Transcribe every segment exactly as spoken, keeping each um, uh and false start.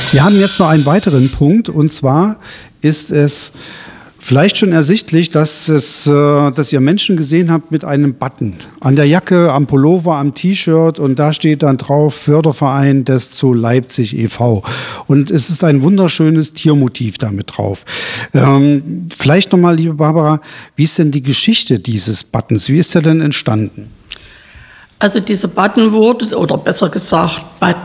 Wir haben jetzt noch einen weiteren Punkt, und zwar ist es vielleicht schon ersichtlich, dass, es, dass ihr Menschen gesehen habt mit einem Button an der Jacke, am Pullover, am T-Shirt, und da steht dann drauf Förderverein des Zoo Leipzig e V Und es ist ein wunderschönes Tiermotiv damit drauf. Ähm, vielleicht nochmal, liebe Barbara, wie ist denn die Geschichte dieses Buttons? Wie ist der denn entstanden? Also diese Button wurde, oder besser gesagt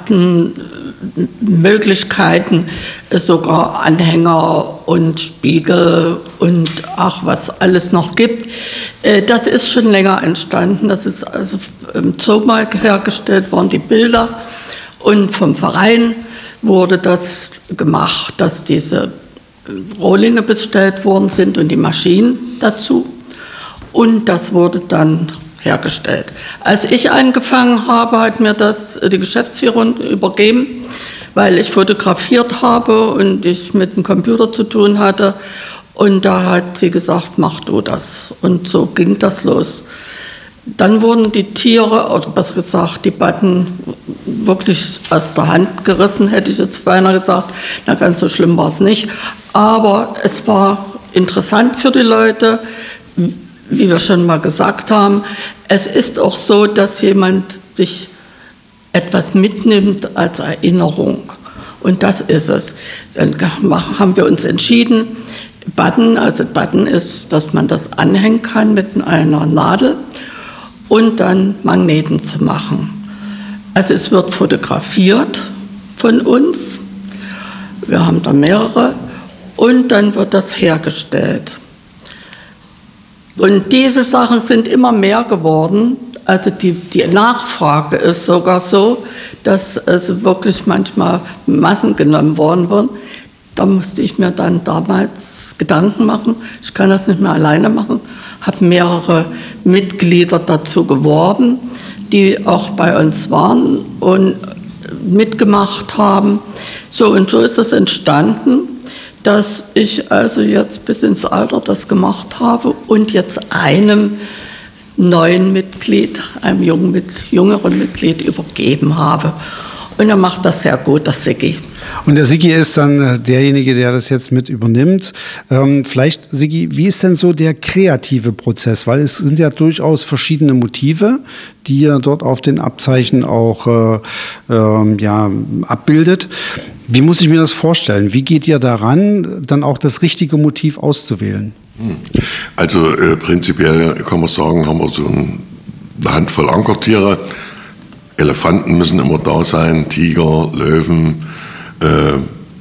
Button-Möglichkeiten, sogar Anhänger und Spiegel und ach, was alles noch gibt, das ist schon länger entstanden. Das ist also im Zoo mal hergestellt worden, die Bilder. Und vom Verein wurde das gemacht, dass diese Rohlinge bestellt worden sind und die Maschinen dazu. Und das wurde dann hergestellt. Als ich angefangen habe, hat mir das die Geschäftsführerin übergeben, weil ich fotografiert habe und ich mit dem Computer zu tun hatte. Und da hat sie gesagt, mach du das. Und so ging das los. Dann wurden die Tiere, oder besser gesagt, die Button wirklich aus der Hand gerissen, hätte ich jetzt beinahe gesagt. Na, ganz so schlimm war es nicht. Aber es war interessant für die Leute, wie wir schon mal gesagt haben. Es ist auch so, dass jemand sich etwas mitnimmt als Erinnerung. Und das ist es. Dann haben wir uns entschieden, Button, also Button ist, dass man das anhängen kann mit einer Nadel und dann Magneten zu machen. Also es wird fotografiert von uns. Wir haben da mehrere. Und dann wird das hergestellt. Und diese Sachen sind immer mehr geworden. Also die, die Nachfrage ist sogar so, dass also wirklich manchmal Massen genommen worden sind. Da musste ich mir dann damals Gedanken machen. Ich kann das nicht mehr alleine machen. Habe mehrere Mitglieder dazu geworben, die auch bei uns waren und mitgemacht haben. So und so ist es entstanden, dass ich also jetzt bis ins Alter das gemacht habe und jetzt einem neuen Mitglied, einem jungen, jüngeren Mitglied übergeben habe. Und er macht das sehr gut, das Sigi. Und der Sigi ist dann derjenige, der das jetzt mit übernimmt. Ähm, vielleicht, Sigi, wie ist denn so der kreative Prozess? Weil es sind ja durchaus verschiedene Motive, die ihr dort auf den Abzeichen auch äh, äh, ja, abbildet. Wie muss ich mir das vorstellen? Wie geht ihr daran, dann auch das richtige Motiv auszuwählen? Also äh, prinzipiell kann man sagen, haben wir so ein, eine Handvoll Ankertiere. Elefanten müssen immer da sein, Tiger, Löwen, äh,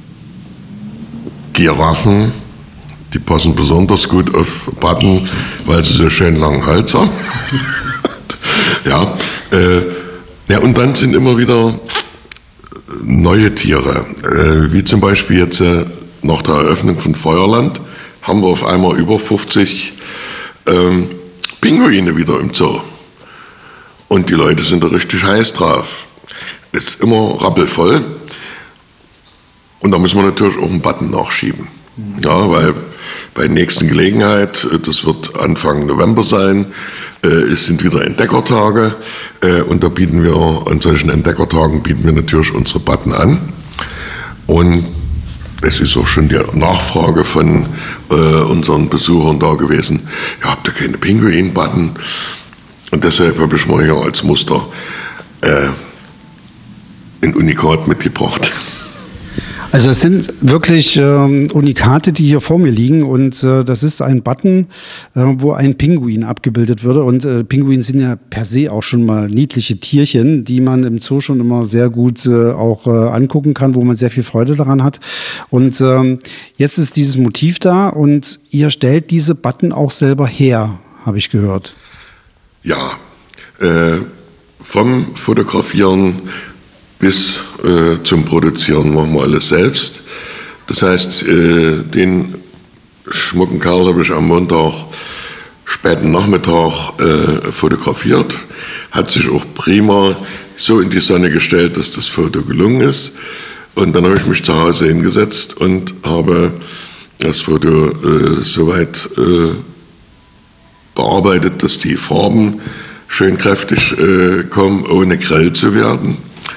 Giraffen. Die passen besonders gut auf Button, weil sie so schön langen Hals haben. ja, äh, ja, und dann sind immer wieder neue Tiere, äh, wie zum Beispiel jetzt äh, nach der Eröffnung von Feuerland haben wir auf einmal über fünfzig ähm, Pinguine wieder im Zoo. Und die Leute sind da richtig heiß drauf. Ist immer rappelvoll. Und da müssen wir natürlich auch einen Button nachschieben. Ja, weil bei der nächsten Gelegenheit, das wird Anfang November sein, äh, es sind wieder Entdeckertage. Äh, und da bieten wir, an solchen Entdeckertagen bieten wir natürlich unsere Button an. Und es ist auch schon die Nachfrage von äh, unseren Besuchern da gewesen, ja, habt ihr keine Pinguin-Button? Und deshalb habe ich mal hier als Muster äh, ein Unikat mitgebracht. Also es sind wirklich ähm, Unikate, die hier vor mir liegen, und äh, das ist ein Button, äh, wo ein Pinguin abgebildet würde, und äh, Pinguine sind ja per se auch schon mal niedliche Tierchen, die man im Zoo schon immer sehr gut äh, auch äh, angucken kann, wo man sehr viel Freude daran hat. Und ähm, jetzt ist dieses Motiv da und ihr stellt diese Button auch selber her, habe ich gehört. Ja, äh, vom Fotografieren bis äh, zum Produzieren machen wir alles selbst. Das heißt, äh, den schmucken Kerl habe ich am Montag, späten Nachmittag äh, fotografiert. Hat sich auch prima so in die Sonne gestellt, dass das Foto gelungen ist. Und dann habe ich mich zu Hause hingesetzt und habe das Foto äh, soweit äh, bearbeitet, dass die Farben schön kräftig äh, kommen, ohne grell zu werden.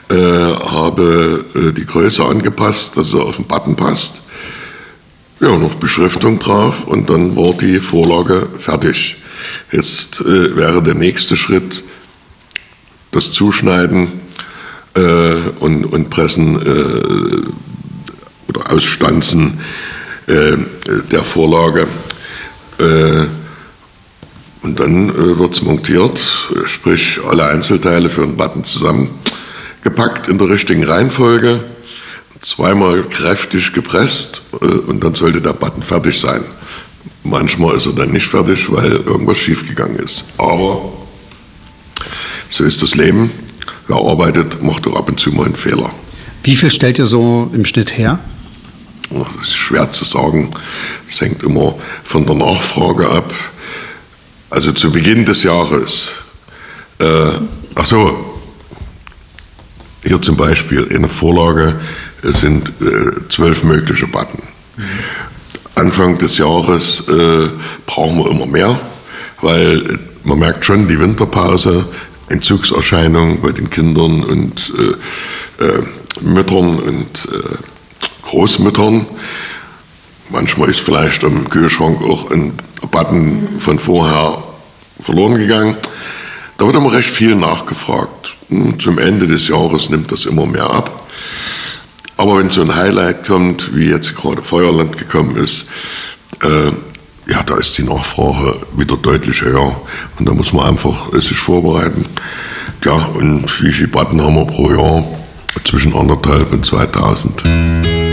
äh, habe äh, die Größe angepasst, dass er auf den Button passt. Ja, noch Beschriftung drauf und dann war die Vorlage fertig. Jetzt äh, wäre der nächste Schritt das Zuschneiden äh, und, und Pressen äh, oder Ausstanzen äh, der Vorlage. Äh, und dann äh, wird es montiert, sprich alle Einzelteile für einen Button zusammengepackt in der richtigen Reihenfolge, zweimal kräftig gepresst äh, und dann sollte der Button fertig sein. Manchmal ist er dann nicht fertig, weil irgendwas schiefgegangen ist. Aber so ist das Leben. Wer arbeitet, macht doch ab und zu mal einen Fehler. Wie viel stellt ihr so im Schnitt her? Das ist schwer zu sagen. Es hängt immer von der Nachfrage ab. Also zu Beginn des Jahres. Äh, ach so, hier zum Beispiel in der Vorlage sind äh, zwölf mögliche Button. Mhm. Anfang des Jahres äh, brauchen wir immer mehr, weil man merkt schon die Winterpause, Entzugserscheinungen bei den Kindern und äh, äh, Müttern und äh, Großmüttern. Manchmal ist vielleicht am Kühlschrank auch ein Button von vorher verloren gegangen. Da wird immer recht viel nachgefragt. Zum Ende des Jahres nimmt das immer mehr ab. Aber wenn so ein Highlight kommt, wie jetzt gerade Feuerland gekommen ist, äh, ja, da ist die Nachfrage wieder deutlich höher. Und da muss man einfach sich vorbereiten. Ja, und wie viele Button haben wir pro Jahr? Zwischen anderthalb und zweitausend.